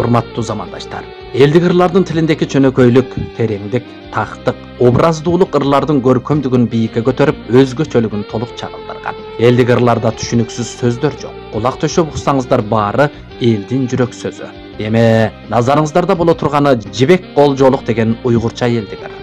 Урматтуу замандаштар, элдик ырлардын тилиндеги чөнөкөйлүк, тереңдик, тактык, образдуулук ырлардын көркөмдүгүн бийикке көтөрүп, өзгөчөлүгүн толук чагылдырган. Элдик ырларда түшүнүксүз сөздөр жок. Кулак төшөп уксаңыздар баары элдин жүрөк сөзү. Эми назарыңыздарда боло турганы Жибек Колжолук деген уйгурча элдик ыр.